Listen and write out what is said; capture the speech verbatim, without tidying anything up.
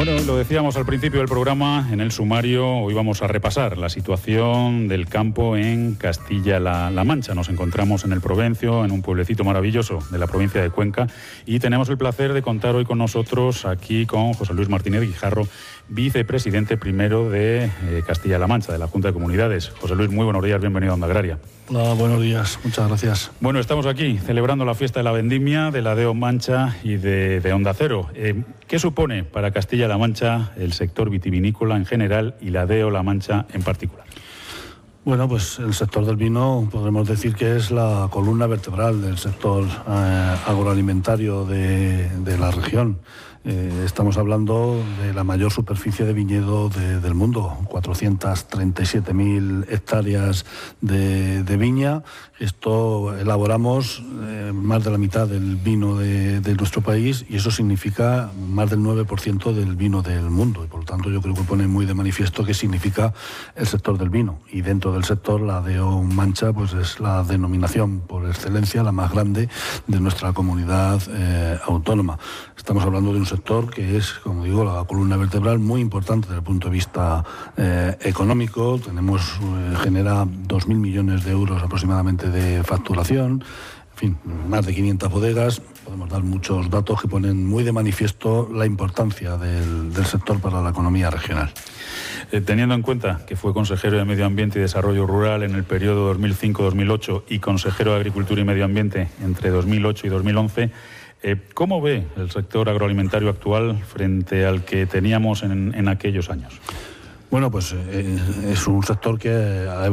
Bueno, lo decíamos al principio del programa, en el sumario, hoy vamos a repasar la situación del campo en Castilla-La La Mancha. Nos encontramos en el Provencio, en un pueblecito maravilloso de la provincia de Cuenca, y tenemos el placer de contar hoy con nosotros aquí con José Luis Martínez Guijarro, vicepresidente primero de eh, Castilla-La Mancha, de la Junta de Comunidades. José Luis, muy buenos días, bienvenido a Onda Agraria. Hola, buenos días, muchas gracias. Bueno, estamos aquí celebrando la fiesta de la vendimia, de la Deo Mancha y de, de Onda Cero. Eh, ¿Qué supone para Castilla-La Mancha el sector vitivinícola en general y la Deo La Mancha en particular? Bueno, pues el sector del vino podemos decir que es la columna vertebral del sector eh, agroalimentario de, de la región. Eh, estamos hablando de la mayor superficie de viñedo de, del mundo, cuatrocientas treinta y siete mil hectáreas de, de viña. Esto elaboramos eh, más de la mitad del vino de, de nuestro país, y eso significa más del nueve por ciento del vino del mundo, y por lo tanto yo creo que pone muy de manifiesto qué significa el sector del vino. Y dentro del sector, la Deo Mancha pues es la denominación por excelencia, la más grande de nuestra comunidad eh, autónoma. Estamos hablando de un sector que es, como digo, la columna vertebral muy importante desde el punto de vista eh, económico. Tenemos, eh, genera dos mil millones de euros aproximadamente de facturación, en fin, más de quinientas bodegas. Podemos dar muchos datos que ponen muy de manifiesto la importancia del, del sector para la economía regional. Eh, teniendo en cuenta que fue consejero de Medio Ambiente y Desarrollo Rural en el periodo dos mil cinco a dos mil ocho y consejero de Agricultura y Medio Ambiente entre dos mil ocho y dos mil once, eh, ¿cómo ve el sector agroalimentario actual frente al que teníamos en, en aquellos años? Bueno, pues eh, es un sector que